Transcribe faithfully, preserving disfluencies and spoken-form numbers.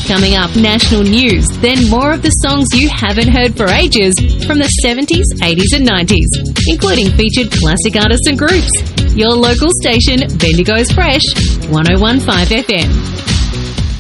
Coming up, national news, then more of the songs you haven't heard for ages from the seventies, eighties and nineties, including featured classic artists and groups. Your local station, Bendigo's Fresh, one oh one point five F M.